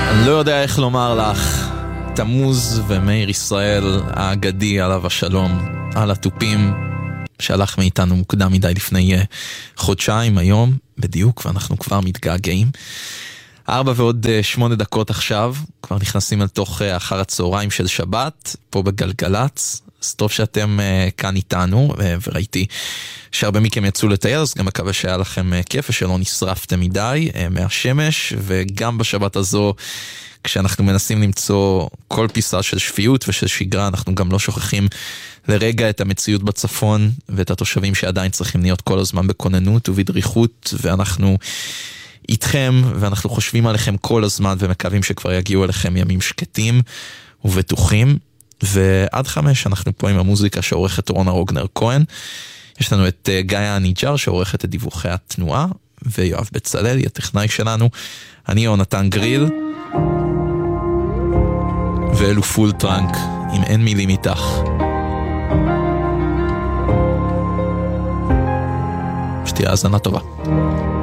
אני לא יודע איך לומר לך, תמוז ומאיר ישראל האגדי עליו השלום, על הטופים שהלך מאיתנו מוקדם מדי לפני חודשיים, היום בדיוק, ואנחנו כבר מתגעגעים. 4:08 עכשיו, כבר נכנסים אל תוך אחר הצהריים של שבת, פה בגלגלץ. אז טוב שאתם כאן איתנו, וראיתי שהרבה מכם יצאו לטייל, אז גם מקווה שהיה לכם כיף, ושלא נשרפתם מדי מהשמש, וגם בשבת הזו, כשאנחנו מנסים למצוא כל פיסה של שפיות ושל שגרה, אנחנו גם לא שוכחים לרגע את המציאות בצפון, ואת התושבים שעדיין צריכים להיות כל הזמן בכוננות ובדריכות, ואנחנו איתכם, ואנחנו חושבים עליכם כל הזמן, ומקווים שכבר יגיעו אליכם ימים שקטים ובטוחים. ועד 5 אנחנו פה עם המוזיקה שעורכת רונה רוגנר כהן. יש לנו את גאיה הניג'ר שעורכת את דיווחי התנועה, ויואב בצלאל, הטכנאי שלנו. אני יונתן גריל, ואלו פול טרנק עם אין מילים איתך. שתהיה האזנה טובה.